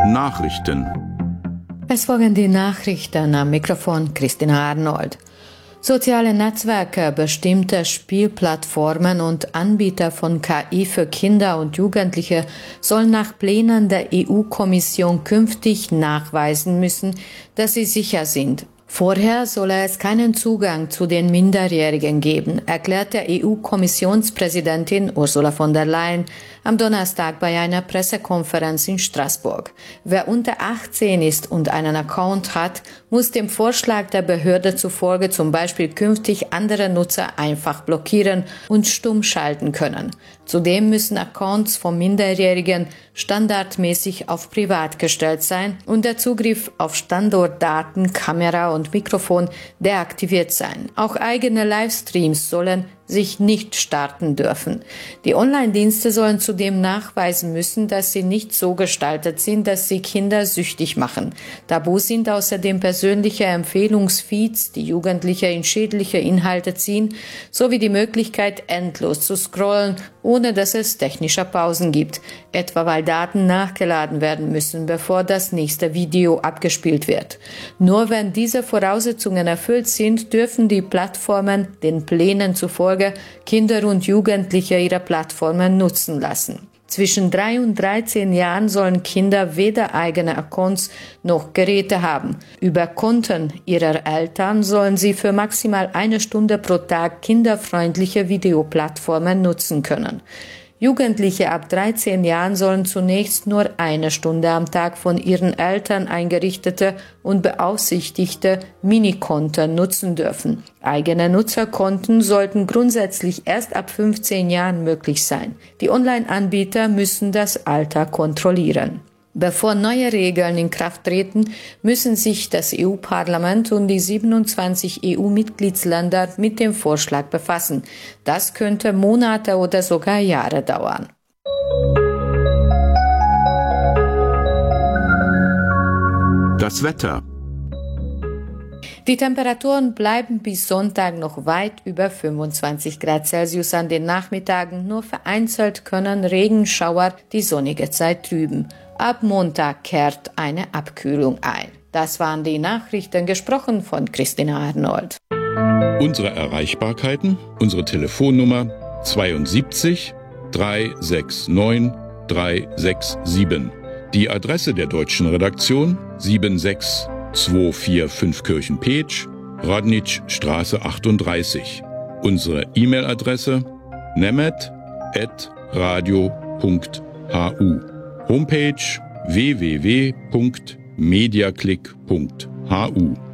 Nachrichten. Es folgen die Nachrichten, am Mikrofon Christina Arnold. Soziale Netzwerke, bestimmte Spielplattformen und Anbieter von KI für Kinder und Jugendliche sollen nach Plänen der EU-Kommission künftig nachweisen müssen, dass sie sicher sind. Vorher solle es keinen Zugang zu den Minderjährigen geben, erklärte EU-Kommissionspräsidentin Ursula von der Leyen am Donnerstag bei einer Pressekonferenz in Straßburg. Wer unter 18 ist und einen Account hat, muss dem Vorschlag der Behörde zufolge zum Beispiel künftig andere Nutzer einfach blockieren und stumm schalten können. Zudem müssen Accounts von Minderjährigen standardmäßig auf privat gestellt sein und der Zugriff auf Standortdaten, Kamera und Mikrofon deaktiviert sein. Auch eigene Livestreams sollen sich nicht starten dürfen. Die Online-Dienste sollen zudem nachweisen müssen, dass sie nicht so gestaltet sind, dass sie Kinder süchtig machen. Tabu sind außerdem persönliche Empfehlungsfeeds, die Jugendliche in schädliche Inhalte ziehen, sowie die Möglichkeit, endlos zu scrollen, ohne dass es technische Pausen gibt, etwa weil Daten nachgeladen werden müssen, bevor das nächste Video abgespielt wird. Nur wenn diese Voraussetzungen erfüllt sind, dürfen die Plattformen den Plänen zufolge Kinder und Jugendliche ihre Plattformen nutzen lassen. Zwischen 3 und 13 Jahren sollen Kinder weder eigene Accounts noch Geräte haben. Über Konten ihrer Eltern sollen sie für maximal 1 Stunde pro Tag kinderfreundliche Videoplattformen nutzen können. Jugendliche ab 13 Jahren sollen zunächst nur 1 Stunde am Tag von ihren Eltern eingerichtete und beaufsichtigte Minikonten nutzen dürfen. Eigene Nutzerkonten sollten grundsätzlich erst ab 15 Jahren möglich sein. Die Online-Anbieter müssen das Alter kontrollieren. Bevor neue Regeln in Kraft treten, müssen sich das EU-Parlament und die 27 EU-Mitgliedsländer mit dem Vorschlag befassen. Das könnte Monate oder sogar Jahre dauern. Das Wetter. Die Temperaturen bleiben bis Sonntag noch weit über 25 Grad Celsius an den Nachmittagen. Nur vereinzelt können Regenschauer die sonnige Zeit trüben. Ab Montag kehrt eine Abkühlung ein. Das waren die Nachrichten, gesprochen von Christina Arnold. Unsere Erreichbarkeiten, unsere Telefonnummer 72 369 367. Die Adresse der deutschen Redaktion 76245 Kirchen-Petsch, Radničstraße 38. Unsere E-Mail-Adresse nemet@radio.hu. Homepage www.mediaclick.hu